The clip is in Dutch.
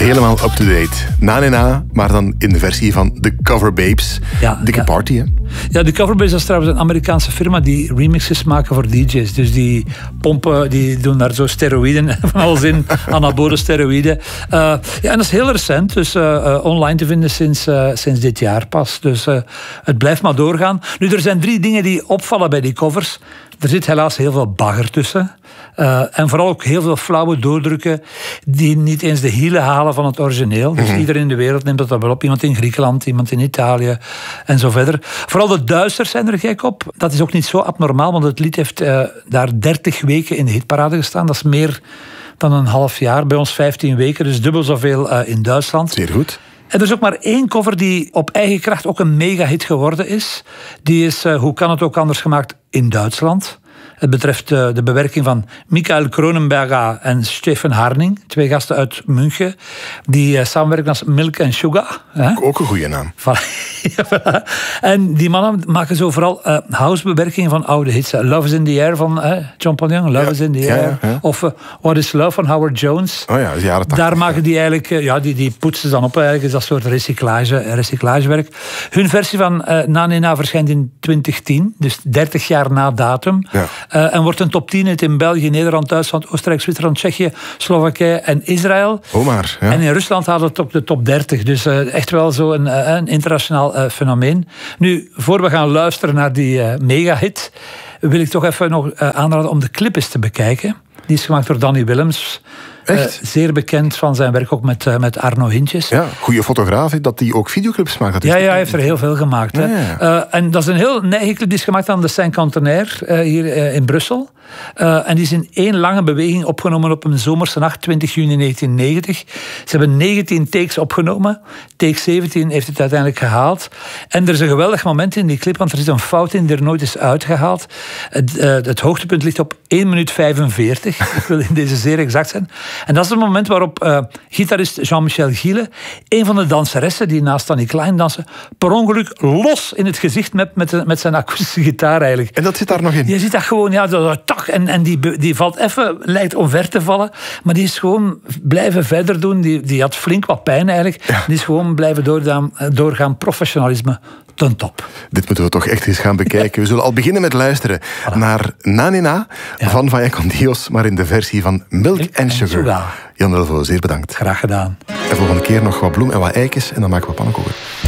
Helemaal up-to-date. Na, maar dan in de versie van de Cover Babes. Dikke party, hè? Ja, de Cover Babes is trouwens een Amerikaanse firma die remixes maken voor DJ's. Dus die pompen, die doen daar zo steroïden van alles in, anabole steroïden. En dat is heel recent, dus online te vinden sinds dit jaar pas. Dus het blijft maar doorgaan. Nu, er zijn 3 dingen die opvallen bij die covers. Er zit helaas heel veel bagger tussen. En vooral ook heel veel flauwe doordrukken die niet eens de hielen halen van het origineel. Dus iedereen in de wereld neemt dat wel op. Iemand in Griekenland, iemand in Italië en zo verder. Vooral de Duitsers zijn er gek op. Dat is ook niet zo abnormaal, want het lied heeft daar 30 weken in de hitparade gestaan. Dat is meer dan een half jaar. Bij ons 15 weken, dus dubbel zoveel in Duitsland. Zeer goed. En er is ook maar 1 cover die op eigen kracht ook een mega-hit geworden is. Die is, hoe kan het ook anders, gemaakt in Duitsland. Het betreft de bewerking van Michael Kronenberger en Stefan Harning. 2 gasten uit München. Die samenwerken als Milk and Sugar. Ook een goede naam. En die mannen maken zo vooral housebewerkingen van oude hits. Love is in the Air van John Paul Young. Love is in the Air. Ja. Of What is Love van Howard Jones. Oh ja, de jaren 80. Daar maken die eigenlijk... die poetsen ze dan op. Eigenlijk is dat soort recyclagewerk. Hun versie van Na verschijnt in 2010. Dus 30 jaar na datum. Ja. En wordt een top 10 hit in België, Nederland, Duitsland, Oostenrijk, Zwitserland, Tsjechië, Slowakije en Israël. Maar, ja. En in Rusland haalde het op de top 30. Dus echt wel zo een internationaal fenomeen. Nu, voor we gaan luisteren naar die mega-hit, wil ik toch even nog aanraden om de clip eens te bekijken. Die is gemaakt door Danny Willems. Zeer bekend van zijn werk ook met Arno Hintjes. Ja, goede fotograaf, dat hij ook videoclips maakt. Hij heeft er heel veel gemaakt. Ja. En dat is een heel neigen clip, die is gemaakt aan de Saint-Cantonaire hier in Brussel. En die is in 1 lange beweging opgenomen op een zomerse nacht, 20 juni 1990. Ze hebben 19 takes opgenomen. Take 17 heeft het uiteindelijk gehaald. En er is een geweldig moment in die clip, want er zit een fout in die er nooit is uitgehaald. Het hoogtepunt ligt op 1 minuut 45. Ik wil in deze zeer exact zijn. En dat is het moment waarop gitarist Jean-Michel Gille, een van de danseressen die naast Annie Klein dansen, per ongeluk los in het gezicht met zijn akoestische gitaar eigenlijk. En dat zit daar nog in? Je ziet dat gewoon, en die valt even, lijkt omver te vallen, maar die is gewoon blijven verder doen. Die had flink wat pijn eigenlijk. Ja. Die is gewoon blijven doorgaan. Professionalisme ten top. Dit moeten we toch echt eens gaan bekijken. We zullen al beginnen met luisteren naar Na van Vaya con Dios, maar in de versie van Milk and Sugar. Jan Delvaux, zeer bedankt. Graag gedaan. En volgende keer nog wat bloem en wat eikens en dan maken we pannenkoeken.